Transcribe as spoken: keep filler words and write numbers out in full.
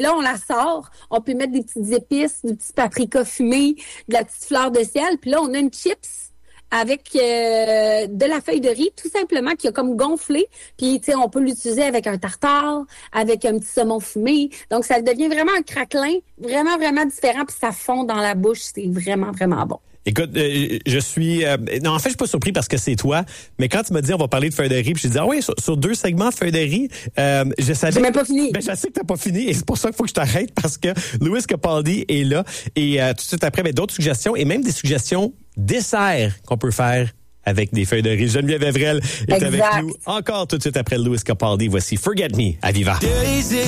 là, on la sort. On peut mettre des petites épices, du petit paprika fumé, de la petite fleur de sel. Puis là, on a une chips avec euh, de la feuille de riz, tout simplement, qui a comme gonflé. Puis, tu sais, on peut l'utiliser avec un tartare, avec un petit saumon fumé. Donc, ça devient vraiment un craquelin, vraiment, vraiment différent. Puis ça fond dans la bouche. C'est vraiment, vraiment bon. Écoute, euh, je suis... Euh, non, en fait, je suis pas surpris parce que c'est toi, mais quand tu m'as dit on va parler de feuilles de riz, puis je dit ah oui, sur, sur deux segments feuilles de riz, euh, je savais... J'ai même pas fini. Ben, je sais que t'as pas fini, et c'est pour ça qu'il faut que je t'arrête, parce que Louis Capaldi est là, et euh, tout de suite après, ben, d'autres suggestions, et même des suggestions desserts qu'on peut faire avec des feuilles de riz. Geneviève Evrel est exact. avec nous encore tout de suite après Louis Capaldi. Voici Forget Me à Viva.